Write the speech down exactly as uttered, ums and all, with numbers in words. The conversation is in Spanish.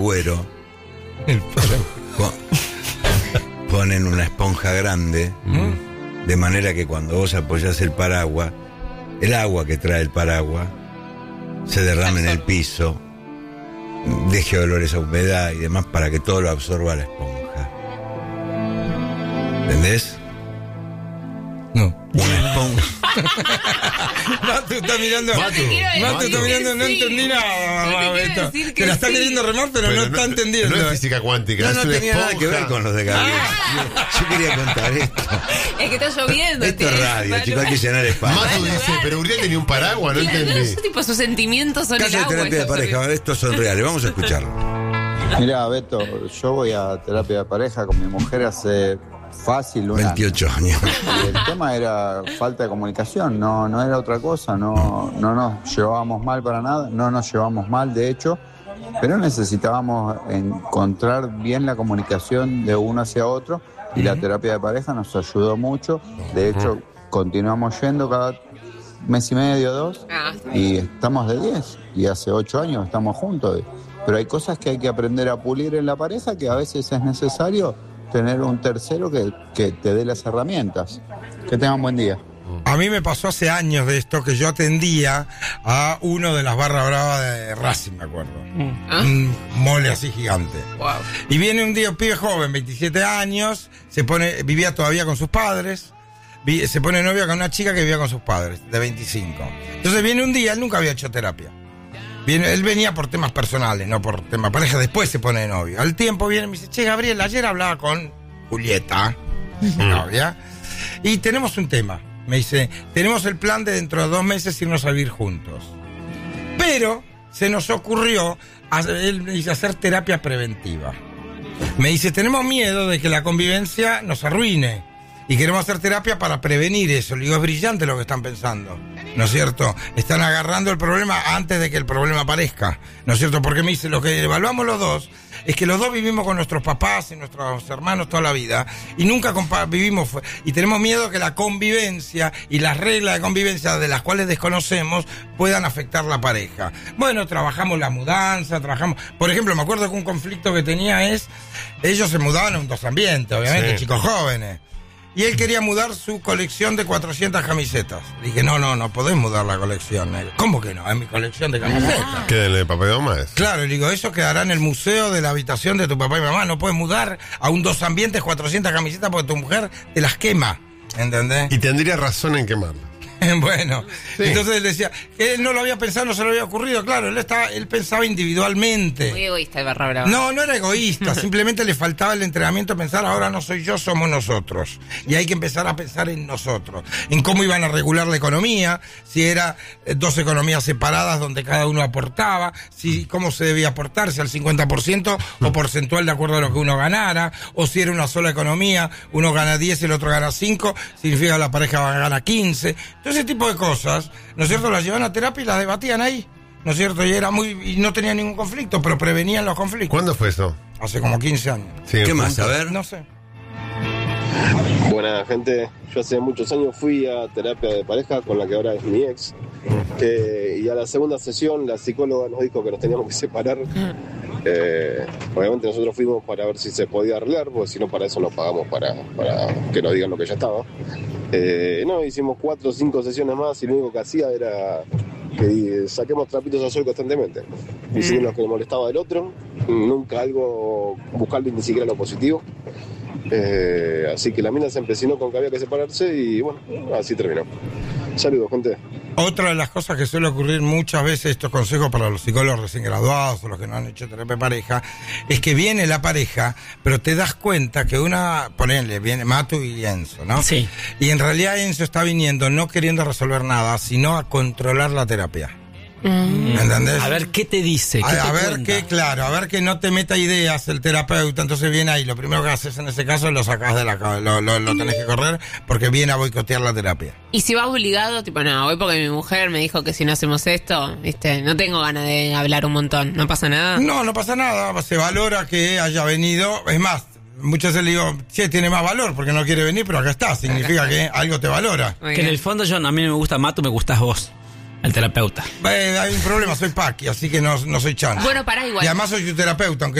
paragüero. El paragüero. Ponen una esponja grande, ¿Mm? de manera que cuando vos apoyás el paraguas, el agua que trae el paraguas se derrame en el piso, deje olores a humedad y demás para que todo lo absorba la esponja. ¿Entendés? No. Una esponja. Matu está mirando. Matu, Matu está mirando, no sí. entendí nada. Yo te quiero Esto. decir que Te la está sí. queriendo remar, pero, Pero no está entendiendo. No es física cuántica, No, es no una tenía nada que esponja. ver con los de Gabriel. Ah. Yo, yo quería contar esto. Es que está lloviendo. Esto es radio, chicos, hay que llenar espacio. Matu Bueno, dice, bueno. pero Uriel tenía un paraguas, no Claro, entendí. eso, tipo, sus sentimientos son Caso el de agua. terapia de eso, pareja, porque- estos son reales, vamos a escucharlo. Mira, Beto, yo voy a terapia de pareja con mi mujer hace fácil un veintiocho años. año. Y el tema era falta de comunicación, no, no era otra cosa, no, no nos llevábamos mal para nada, no nos llevamos mal de hecho, pero necesitábamos encontrar bien la comunicación de uno hacia otro y la terapia de pareja nos ayudó mucho. De hecho, continuamos yendo cada mes y medio, dos, Ah, y estamos de diez, y hace ocho años estamos juntos. Pero hay cosas que hay que aprender a pulir en la pareja, que a veces es necesario tener un tercero que, que te dé las herramientas. Que tengan buen día. A mí me pasó hace años de esto que yo atendía a uno de las barras bravas de Racing, me acuerdo. ¿Ah? Un mole así gigante. Wow. Y viene un día un pibe joven, veintisiete años, se pone, vivía todavía con sus padres, vi, se pone novio con una chica que vivía con sus padres, de veinticinco. Entonces viene un día, él nunca había hecho terapia. Viene, él venía por temas personales, no por tema pareja, después se pone de novio. Al tiempo viene y me dice, che, Gabriel, ayer hablaba con Julieta, mi novia, y tenemos un tema. Me dice, tenemos el plan de dentro de dos meses irnos a vivir juntos. Pero se nos ocurrió, hacer, él me dice, hacer terapia preventiva. Me dice, tenemos miedo de que la convivencia nos arruine. Y queremos hacer terapia para prevenir eso. Le digo, es brillante lo que están pensando, ¿no es cierto? Están agarrando el problema antes de que el problema aparezca, ¿no es cierto? Porque me dice, lo que evaluamos los dos es que los dos vivimos con nuestros papás y nuestros hermanos toda la vida y nunca compa- vivimos fu- y tenemos miedo que la convivencia y las reglas de convivencia de las cuales desconocemos puedan afectar la pareja. Bueno, trabajamos la mudanza, trabajamos... Por ejemplo, me acuerdo que un conflicto que tenía es, ellos se mudaban a un dos ambientes, obviamente, Sí. chicos jóvenes. Y él quería mudar su colección de cuatrocientas camisetas. Le dije, no, no, no podés mudar la colección. ¿Cómo que no? Es mi colección de camisetas. Quédenle de papá y mamá. es. Claro, y le digo, eso quedará en el museo de la habitación de tu papá y mamá. No puedes mudar a un dos ambientes cuatrocientas camisetas porque tu mujer te las quema. ¿Entendés? Y tendría razón en quemarla. Bueno, Sí. entonces él decía que él no lo había pensado, no se lo había ocurrido. Claro, él estaba, él pensaba individualmente. Muy egoísta el barra brava. No, no era egoísta, simplemente le faltaba el entrenamiento a pensar, ahora no soy yo, somos nosotros. Y hay que empezar a pensar en nosotros, en cómo iban a regular la economía, si era eh, dos economías separadas donde cada uno aportaba, si cómo se debía aportar, si al cincuenta por ciento o porcentual de acuerdo a lo que uno ganara, o si era una sola economía, uno gana diez y el otro gana cinco, significa que la pareja gana quince. Todo ese tipo de cosas, ¿no es cierto? Las llevaban a terapia y las debatían ahí. ¿No es cierto? Y era muy y no tenía ningún conflicto, pero prevenían los conflictos. ¿Cuándo fue eso? Hace como quince años. Sí, ¿Qué en más? punto. A ver. No sé. Buena gente, yo hace muchos años fui a terapia de pareja con la que ahora es mi ex, eh, y a la segunda sesión la psicóloga nos dijo que nos teníamos que separar. Eh, obviamente nosotros fuimos para ver si se podía arreglar, porque si no para eso nos pagamos para, para que nos digan lo que ya estaba. Eh, no, hicimos cuatro o cinco sesiones más y lo único que hacía era que saquemos trapitos al sol constantemente. Diciendo lo que le molestaba del otro, nunca algo, buscarle ni siquiera lo positivo. Eh, así que la mina se empecinó con que había que separarse y bueno, así terminó. Saludos, gente. Otra de las cosas que suele ocurrir muchas veces, estos consejos para los psicólogos recién graduados o los que no han hecho terapia de pareja, es que viene la pareja, pero te das cuenta que una, ponele, viene Matu y Enzo, ¿no? Sí. Y en realidad Enzo está viniendo no queriendo resolver nada, sino a controlar la terapia. ¿Me entendés? A ver qué te dice. ¿Qué A, te a ver cuenta? que, claro, a ver que no te meta ideas el terapeuta, entonces viene ahí, lo primero que haces en ese caso es lo sacás de la cabeza, lo, lo, lo tenés que correr porque viene a boicotear la terapia. Y si vas obligado, tipo, no, voy porque mi mujer me dijo que si no hacemos esto, viste, no tengo ganas de hablar un montón, no pasa nada. No, no pasa nada, se valora que haya venido, es más, muchas veces le digo, che, tiene más valor porque no quiere venir, pero acá está, significa que algo te valora. Muy Que en bien. el fondo yo, a mí me gusta Matu, me gustás vos. al terapeuta. Eh, hay un problema, soy Paqui, así que no, no soy chance. Bueno, pará igual. Y además soy tu terapeuta, aunque